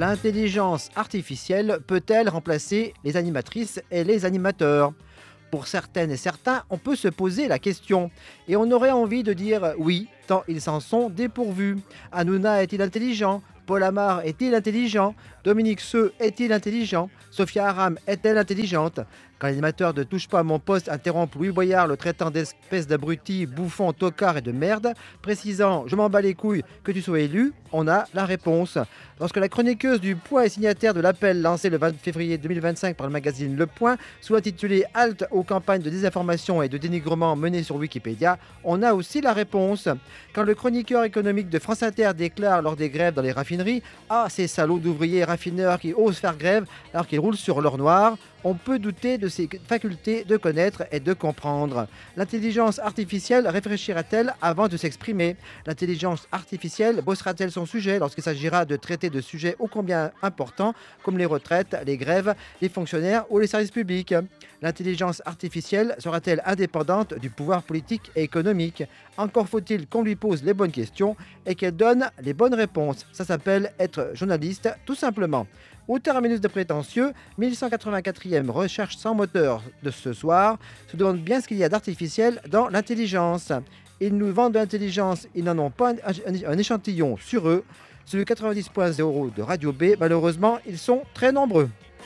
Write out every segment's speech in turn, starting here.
l'intelligence artificielle peut-elle remplacer les animatrices et les animateurs ? Pour certaines et certains, on peut se poser la question. Et on aurait envie de dire oui, tant ils s'en sont dépourvus. Hanouna est-il intelligent ? Paul Amar est-il intelligent ? Dominique Seux est-il intelligent ? Sophia Aram est-elle intelligente ? Quand l'animateur de Touche pas à mon poste interrompt Louis Boyard, le traitant d'espèce d'abruti, bouffon, tocard et de merde, précisant « je m'en bats les couilles que tu sois élu », on a la réponse. Lorsque la chroniqueuse du Point est signataire de l'appel lancé le 20 février 2025 par le magazine Le Point, sous l'intitulé « Halte aux campagnes de désinformation et de dénigrement menées sur Wikipédia », on a aussi la réponse. Quand le chroniqueur économique de France Inter déclare lors des grèves dans les raffineries « Ah, ces salauds d'ouvriers raffineurs qui osent faire grève alors qu'ils roulent sur l'or noir », on peut douter de ses facultés de connaître et de comprendre. L'intelligence artificielle réfléchira-t-elle avant de s'exprimer ? L'intelligence artificielle bossera-t-elle son sujet lorsqu'il s'agira de traiter de sujets ô combien importants comme les retraites, les grèves, les fonctionnaires ou les services publics ? L'intelligence artificielle sera-t-elle indépendante du pouvoir politique et économique ? Encore faut-il qu'on lui pose les bonnes questions et qu'elle donne les bonnes réponses. Ça s'appelle être journaliste, tout simplement. Au terminus de prétentieux, 1184e recherche sans moteur de ce soir se demande bien ce qu'il y a d'artificiel dans l'intelligence. Ils nous vendent de l'intelligence, ils n'en ont pas un échantillon sur eux. Sur le 90.0 de Radio B, malheureusement, ils sont très nombreux.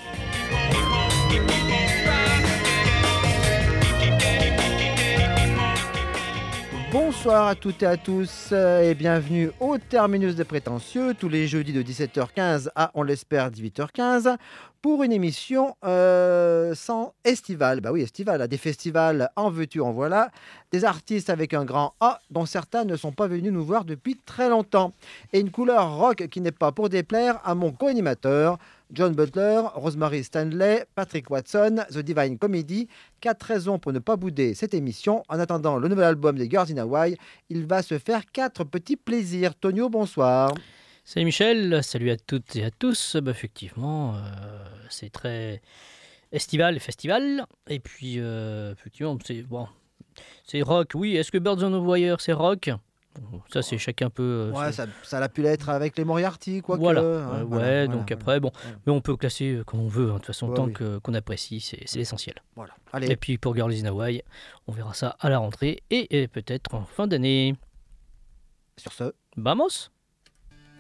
Bonsoir à toutes et à tous et bienvenue au terminus des prétentieux tous les jeudis de 17h15 à, on l'espère, 18h15 pour une émission sans estival. Bah oui, estival, là, des festivals en veux-tu, en voilà, des artistes avec un grand A dont certains ne sont pas venus nous voir depuis très longtemps et une couleur rock qui n'est pas pour déplaire à mon co-animateur John Butler, Rosemary Stanley, Patrick Watson, The Divine Comedy. 4 raisons pour ne pas bouder cette émission. En attendant le nouvel album des Girls in Hawaii, il va se faire 4 petits plaisirs. Tonio, bonsoir. Salut Michel, salut à toutes et à tous. Effectivement, c'est très estival et festival. Et puis, effectivement, c'est rock. Oui, est-ce que Birds on the Wire, c'est rock ? Ça, c'est chacun peut... Ouais, ça a pu l'être avec les Moriarty, quoi voilà. que... Hein, voilà, donc après, bon, mais on peut classer comme on veut, hein, de toute façon, tant qu'on apprécie, c'est l'essentiel. Voilà. Allez. Et puis pour Girls in Hawaii, on verra ça à la rentrée et peut-être en fin d'année. Sur ce... Vamos!